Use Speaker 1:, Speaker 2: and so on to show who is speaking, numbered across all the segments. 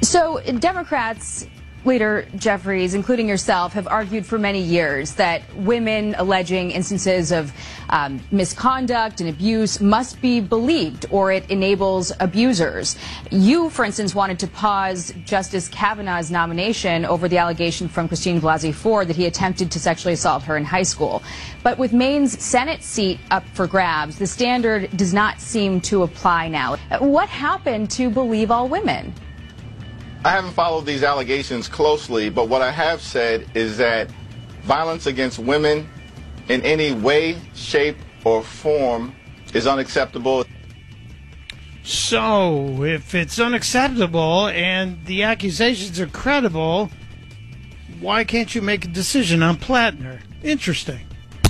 Speaker 1: So Democrats, Leader Jeffries, including yourself, have argued for many years that women alleging instances of misconduct and abuse must be believed, or it enables abusers. You, for instance, wanted to pause Justice Kavanaugh's nomination over the allegation from Christine Blasey Ford that he attempted to sexually assault her in high school. But with Maine's Senate seat up for grabs, the standard does not seem to apply now. What happened to believe all women?
Speaker 2: I haven't followed these allegations closely, but what I have said is that violence against women in any way, shape, or form is unacceptable.
Speaker 3: So, if it's unacceptable and the accusations are credible, why can't you make a decision on Plattner? Interesting.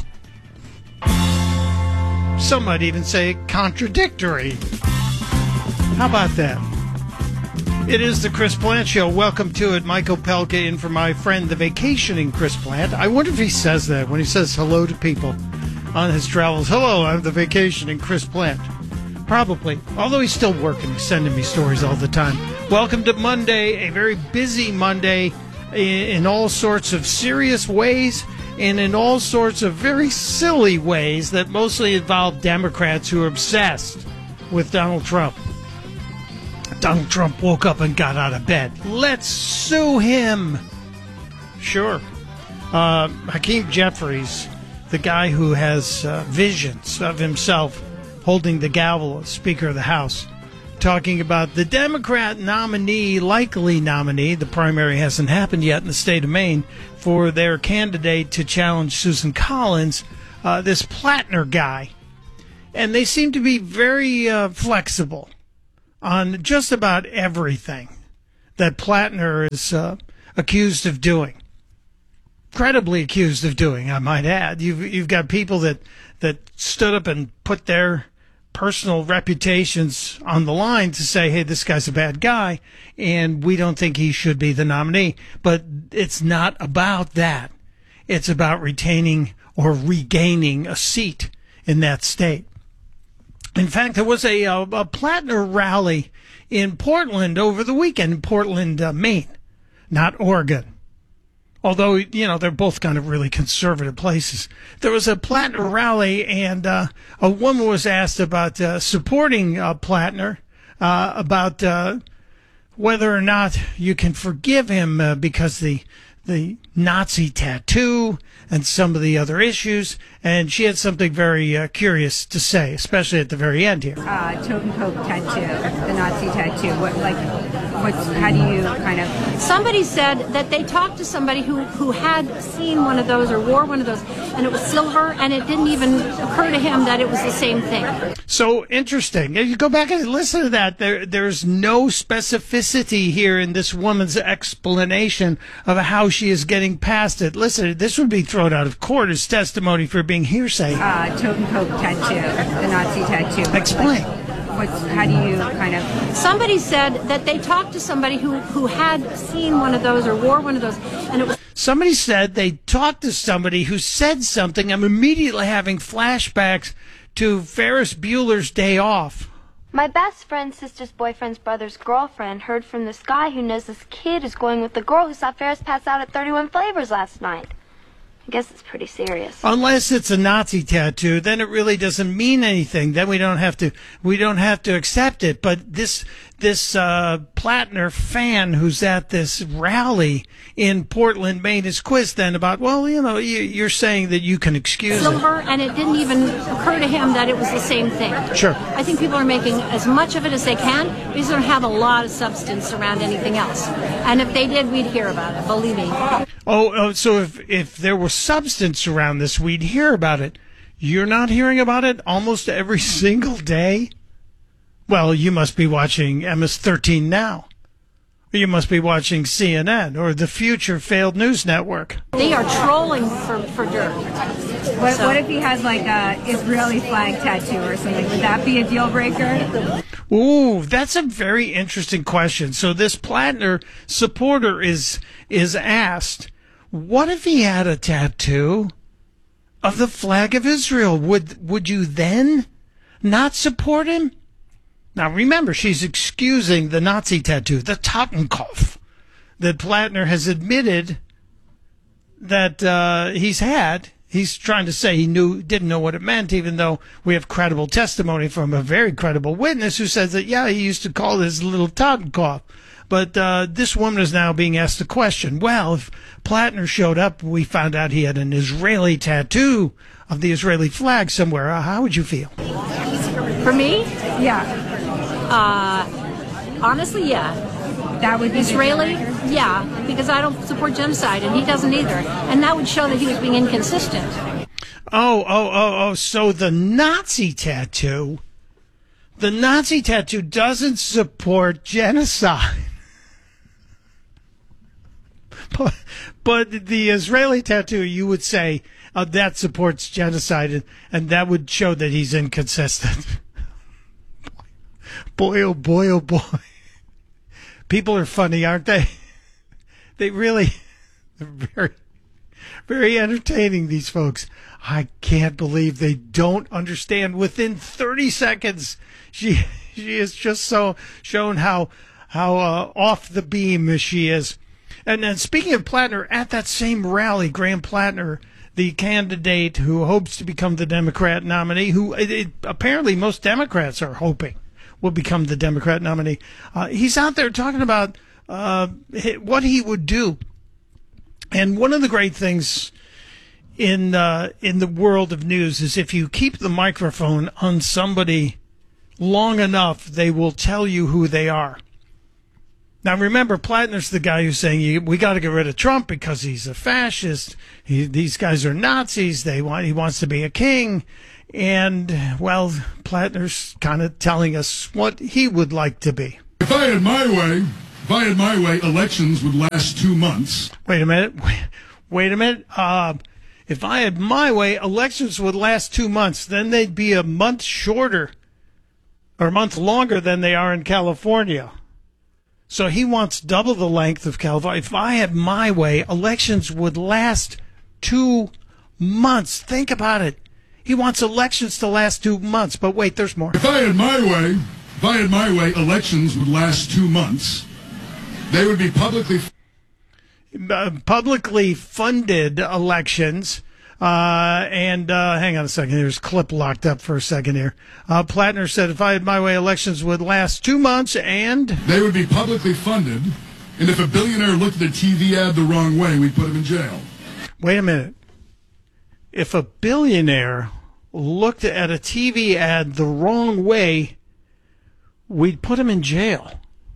Speaker 3: Some might even say contradictory. How about that? It is the Chris Plante Show. Welcome to it. Michael Pelka in for my friend, the vacationing Chris Plante. I wonder if he says that when he says hello to people on his travels. Hello, I'm the vacationing Chris Plante. Probably. Although he's still working. He's sending me stories all the time. Welcome to Monday, a very busy Monday in all sorts of serious ways and in all sorts of very silly ways that mostly involve Democrats who are obsessed with Donald Trump. Donald Trump woke up and got out of bed. Let's sue him. Sure. Hakeem Jeffries, the guy who has visions of himself holding the gavel as Speaker of the House, talking about the Democrat nominee, likely nominee, the primary hasn't happened yet in the state of Maine, for their candidate to challenge Susan Collins, this Plattner guy. And they seem to be very flexible on just about everything that Plattner is accused of doing. Credibly accused of doing, I might add. You've got people that stood up and put their personal reputations on the line to say, hey, this guy's a bad guy, and we don't think he should be the nominee. But it's not about that. It's about retaining or regaining a seat in that state. In fact, there was a Plattner rally in Portland over the weekend, in Portland, Maine, not Oregon. Although, they're both kind of really conservative places. There was a Plattner rally, and a woman was asked about supporting Plattner, about whether or not you can forgive him because the Nazi tattoo and some of the other issues, and she had something very curious to say, especially at the very end here.
Speaker 4: Tote and Coke tattoo, the Nazi tattoo. How do you kind of?
Speaker 5: Somebody said that they talked to somebody who had seen one of those or wore one of those, and it was silver, and it didn't even occur to him that it was the same thing.
Speaker 3: So interesting. If you go back and listen to that, there's no specificity here in this woman's explanation of how she is getting past it. Listen, this would be thrown out of court as testimony for being hearsay.
Speaker 4: Tote and Coke tattoo, the Nazi tattoo.
Speaker 3: Explain.
Speaker 4: How do you kind of?
Speaker 5: Somebody said that they talked to somebody who had seen one of those or wore one of those, and it was.
Speaker 3: Somebody said they talked to somebody who said something. I'm immediately having flashbacks to Ferris Bueller's Day Off.
Speaker 6: My best friend's sister's boyfriend's brother's girlfriend heard from this guy who knows this kid is going with the girl who saw Ferris pass out at 31 Flavors last night. I guess it's pretty serious. Unless
Speaker 3: it's a Nazi tattoo, then it really doesn't mean anything. Then we don't have to accept it. But this Plattner fan who's at this rally in Portland, Maine, is quizzed then about, you're saying that you can excuse
Speaker 5: silver,
Speaker 3: it.
Speaker 5: And it didn't even occur to him that it was the same thing.
Speaker 3: Sure.
Speaker 5: I think people are making as much of it as they can because they don't have a lot of substance around anything else. And if they did, we'd hear about it, believe me.
Speaker 3: So if there was substance around this, we'd hear about it. You're not hearing about it almost every single day? Well, you must be watching MS-13 Now. Or you must be watching CNN or the future failed news network.
Speaker 5: They are trolling for dirt.
Speaker 4: What if he has like a Israeli flag tattoo or something? Would that be a deal breaker?
Speaker 3: Ooh, that's a very interesting question. So this Plattner supporter is asked, what if he had a tattoo of the flag of Israel? Would you then not support him? Now, remember, she's excusing the Nazi tattoo, the Totenkopf, that Plattner has admitted that he's had. He's trying to say he didn't know what it meant, even though we have credible testimony from a very credible witness who says that, yeah, he used to call this little Totenkopf. But this woman is now being asked a question. Well, if Plattner showed up, we found out he had an Israeli tattoo of the Israeli flag somewhere. How would you feel?
Speaker 5: For me,
Speaker 4: Yeah.
Speaker 5: honestly, yeah.
Speaker 4: That would be
Speaker 5: Israeli, yeah, because I don't support genocide, and he doesn't either. And that would show that he was being inconsistent.
Speaker 3: Oh, so the Nazi tattoo doesn't support genocide. But the Israeli tattoo, you would say, that supports genocide, and that would show that he's inconsistent. Boy, oh boy, oh boy. People are funny, aren't they? They really, they're very, very entertaining, these folks. I can't believe they don't understand. Within 30 seconds, she is just so shown how off the beam she is. And then speaking of Plattner, at that same rally, Graham Plattner, the candidate who hopes to become the Democrat nominee, who apparently most Democrats are hoping will become the Democrat nominee. He's out there talking about what he would do. And one of the great things in the world of news is if you keep the microphone on somebody long enough, they will tell you who they are. Now, remember, Plattner's the guy who's saying we got to get rid of Trump because he's a fascist. These guys are Nazis. He wants to be a king. And, well, Plattner's kind of telling us what he would like to be.
Speaker 7: If I had my way, elections would last 2 months.
Speaker 3: Wait a minute. If I had my way, elections would last 2 months. Then they'd be a month shorter or a month longer than they are in California. So he wants double the length of California. If I had my way, elections would last 2 months. Think about it. He wants elections to last 2 months. But wait, there's more.
Speaker 7: If I had my way, elections would last 2 months. They would be publicly funded elections.
Speaker 3: Hang on a second. There's a clip locked up for a second here. Plattner said, if I had my way, elections would last 2 months and
Speaker 7: they would be publicly funded. And if a billionaire looked at a TV ad the wrong way, we'd put him in jail.
Speaker 3: Wait a minute. If a billionaire looked at a TV ad the wrong way, we'd put him in jail.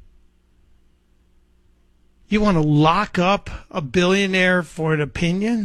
Speaker 3: You want to lock up a billionaire for an opinion?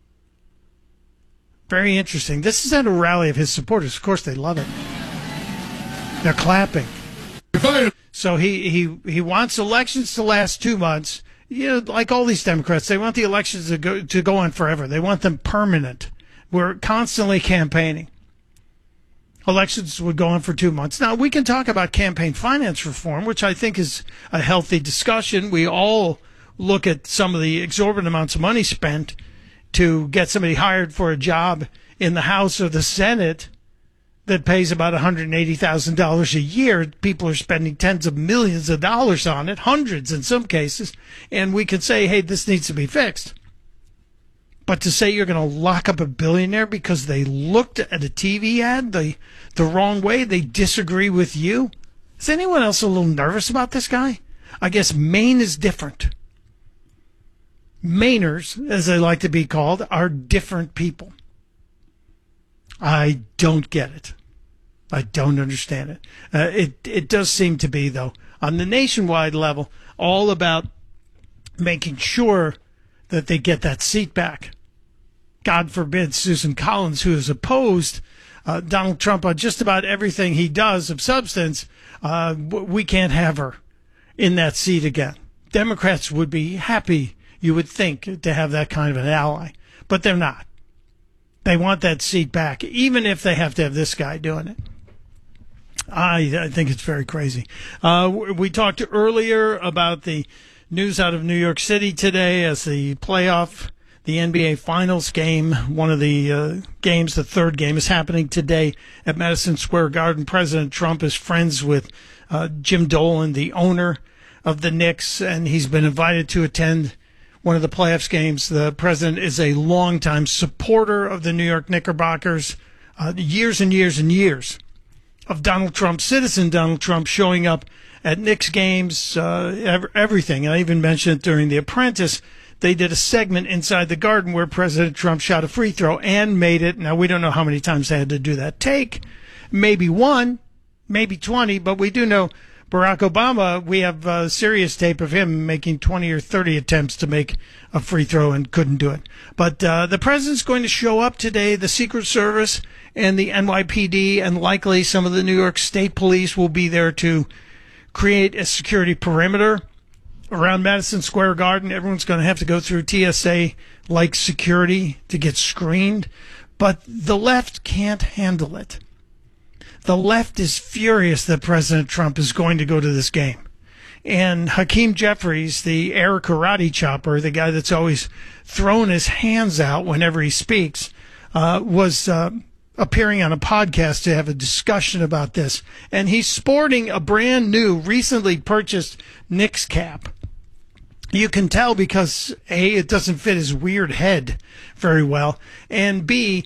Speaker 3: Very interesting. This is at a rally of his supporters. Of course, they love it. They're clapping. So he wants elections to last 2 months. You know, like all these Democrats, they want the elections to go on forever. They want them permanent. We're constantly campaigning. Elections would go on for 2 months. Now, we can talk about campaign finance reform, which I think is a healthy discussion. We all look at some of the exorbitant amounts of money spent to get somebody hired for a job in the House or the Senate that pays about $180,000 a year. People are spending tens of millions of dollars on it, hundreds in some cases, and we can say, hey, this needs to be fixed. But to say you're going to lock up a billionaire because they looked at a TV ad the wrong way, they disagree with you? Is anyone else a little nervous about this guy? I guess Maine is different. Mainers, as they like to be called, are different people. I don't get it. I don't understand it. It does seem to be, though, on the nationwide level, all about making sure that they get that seat back. God forbid Susan Collins, who has opposed Donald Trump on just about everything he does of substance, we can't have her in that seat again. Democrats would be happy, you would think, to have that kind of an ally, but they're not. They want that seat back, even if they have to have this guy doing it. I think it's very crazy. We talked earlier about the news out of New York City today as the The NBA Finals game, one of the games, the third game, is happening today at Madison Square Garden. President Trump is friends with Jim Dolan, the owner of the Knicks, and he's been invited to attend one of the playoffs games. The president is a longtime supporter of the New York Knickerbockers, years and years and years of Donald Trump, citizen Donald Trump, showing up at Knicks games, everything. And I even mentioned it during The Apprentice. They did a segment inside the Garden where President Trump shot a free throw and made it. Now, we don't know how many times they had to do that take. Maybe 1, maybe 20, but we do know Barack Obama, we have serious tape of him making 20 or 30 attempts to make a free throw and couldn't do it. But the president's going to show up today. The Secret Service and the NYPD and likely some of the New York State Police will be there to create a security perimeter around Madison Square Garden. Everyone's going to have to go through TSA-like security to get screened. But the left can't handle it. The left is furious that President Trump is going to go to this game. And Hakeem Jeffries, the air karate chopper, the guy that's always thrown his hands out whenever he speaks, was appearing on a podcast to have a discussion about this. And he's sporting a brand new, recently purchased Knicks cap. You can tell because, A, it doesn't fit his weird head very well, and B,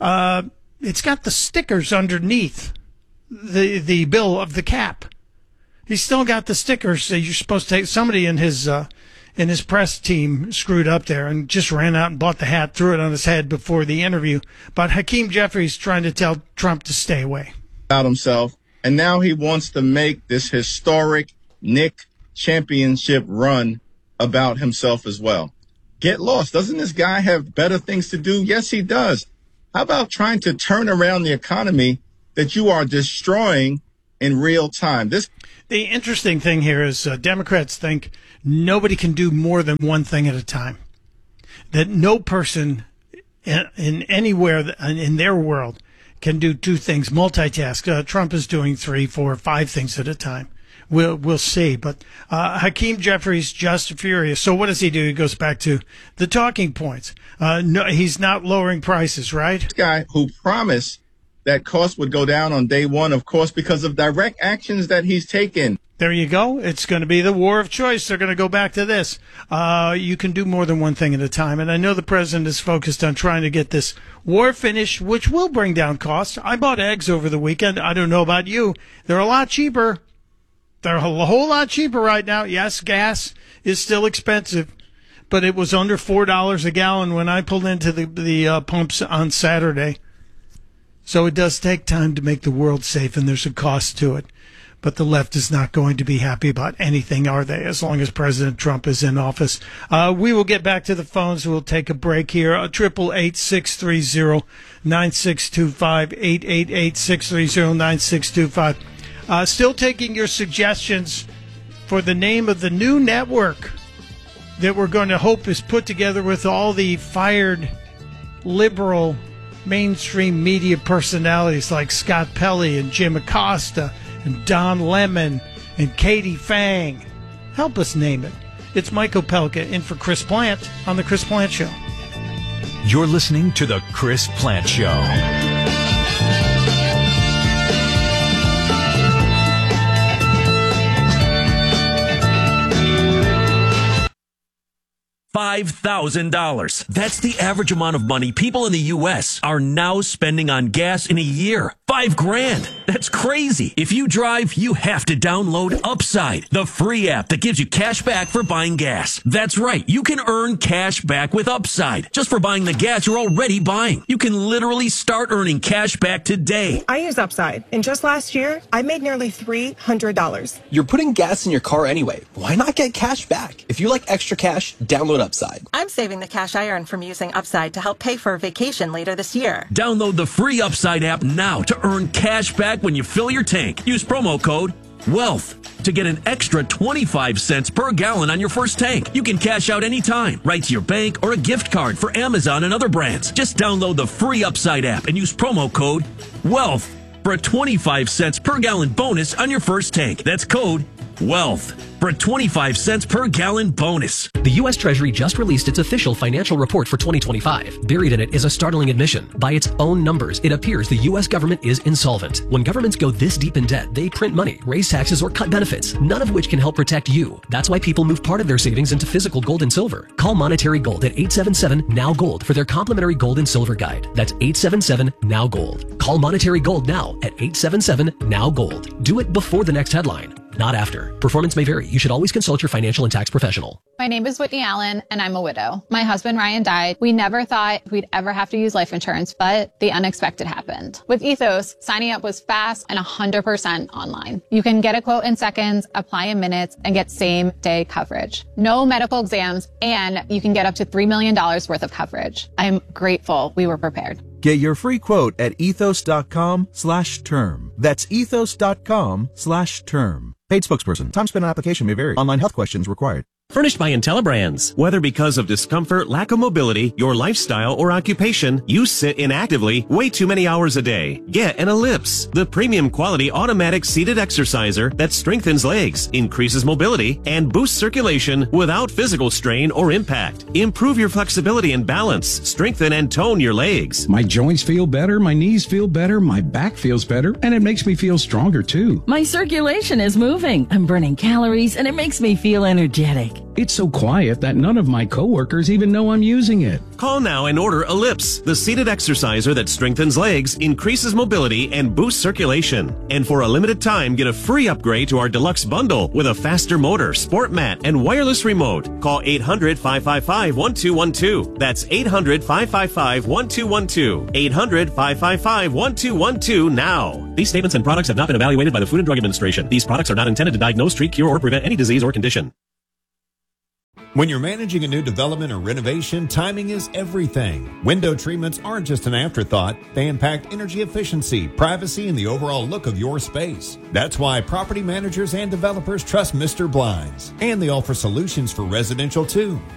Speaker 3: it's got the stickers underneath the bill of the cap. He's still got the stickers that you're supposed to take. Somebody in his press team screwed up there and just ran out and bought the hat, threw it on his head before the interview. But Hakeem Jeffries trying to tell Trump to stay away.
Speaker 2: About himself, and now he wants to make this historic Knick championship run about himself as well. Get lost. Doesn't this guy have better things to do? Yes, he does. How about trying to turn around the economy that you are destroying in real time?
Speaker 3: The interesting thing here is Democrats think nobody can do more than one thing at a time. That no person in anywhere in their world can do two things, multitask. Trump is doing 3, 4, 5 things at a time. We'll see. But Hakeem Jeffries just furious. So what does he do? He goes back to the talking points. No, he's not lowering prices, right?
Speaker 2: This guy who promised that costs would go down on day one, of course, because of direct actions that he's taken.
Speaker 3: There you go. It's going to be the war of choice. They're going to go back to this. You can do more than one thing at a time. And I know the president is focused on trying to get this war finished, which will bring down costs. I bought eggs over the weekend. I don't know about you. They're a lot cheaper. They're a whole lot cheaper right now. Yes, gas is still expensive, but it was under $4 a gallon when I pulled into the pumps on Saturday. So it does take time to make the world safe, and there's a cost to it. But the left is not going to be happy about anything, are they, as long as President Trump is in office? We will get back to the phones. We'll take a break here. 888-630-9625, 888-630-9625. Still taking your suggestions for the name of the new network that we're going to hope is put together with all the fired liberal mainstream media personalities like Scott Pelley and Jim Acosta and Don Lemon and Katie Fang. Help us name it. It's Michael Pelka in for Chris Plant on The Chris Plant Show.
Speaker 8: You're listening to The Chris Plant Show. $5,000. That's the average amount of money people in the U.S. are now spending on gas in a year. $5,000. That's crazy. If you drive, you have to download Upside, the free app that gives you cash back for buying gas. That's right. You can earn cash back with Upside just for buying the gas you're already buying. You can literally start earning cash back today.
Speaker 9: I use Upside, and just last year, I made nearly $300.
Speaker 10: You're putting gas in your car anyway. Why not get cash back? If you like extra cash, download Upside.
Speaker 9: I'm saving the cash I earn from using Upside to help pay for a vacation later this year.
Speaker 8: Download the free Upside app now to earn cash back when you fill your tank. Use promo code WEALTH to get an extra 25 cents per gallon on your first tank. You can cash out anytime, right to your bank or a gift card for Amazon and other brands. Just download the free Upside app and use promo code WEALTH for a 25 cents per gallon bonus on your first tank. That's code Wealth for a 25 cents per gallon bonus.
Speaker 11: The U.S. Treasury just released its official financial report for 2025. Buried in it is a startling admission. By its own numbers, it appears the U.S. government is insolvent. When governments go this deep in debt, they print money, raise taxes, or cut benefits, none of which can help protect you. That's why people move part of their savings into physical gold and silver. Call Monetary Gold at 877-NOW-GOLD for their complimentary gold and silver guide. That's 877-NOW-GOLD. Call Monetary Gold now at 877-NOW-GOLD. Do it before the next headline, not after. Performance may vary. You should always consult your financial and tax professional.
Speaker 12: My name is Whitney Allen, and I'm a widow. My husband, Ryan, died. We never thought we'd ever have to use life insurance, but the unexpected happened. With Ethos, signing up was fast and 100% online. You can get a quote in seconds, apply in minutes, and get same-day coverage. No medical exams, and you can get up to $3 million worth of coverage. I'm grateful we were prepared.
Speaker 13: Get your free quote at ethos.com/term. That's ethos.com/term. Paid spokesperson. Time spent on application may vary. Online health questions required.
Speaker 14: Furnished by IntelliBrands. Whether because of discomfort, lack of mobility, your lifestyle, or occupation, you sit inactively way too many hours a day. Get an Ellipse, the premium quality automatic seated exerciser that strengthens legs, increases mobility, and boosts circulation without physical strain or impact. Improve your flexibility and balance, strengthen and tone your legs.
Speaker 15: My joints feel better, my knees feel better, my back feels better, and it makes me feel stronger too.
Speaker 16: My circulation is moving. I'm burning calories, and it makes me feel energetic.
Speaker 15: It's so quiet that none of my coworkers even know I'm using it.
Speaker 14: Call now and order Ellipse, the seated exerciser that strengthens legs, increases mobility, and boosts circulation. And for a limited time, get a free upgrade to our deluxe bundle with a faster motor, sport mat, and wireless remote. Call 800-555-1212. That's 800-555-1212. 800-555-1212 now. These statements and products have not been evaluated by the Food and Drug Administration. These products are not intended to diagnose, treat, cure, or prevent any disease or condition.
Speaker 17: When you're managing a new development or renovation, timing is everything. Window treatments aren't just an afterthought. They impact energy efficiency, privacy, and the overall look of your space. That's why property managers and developers trust Mr. Blinds. And they offer solutions for residential too.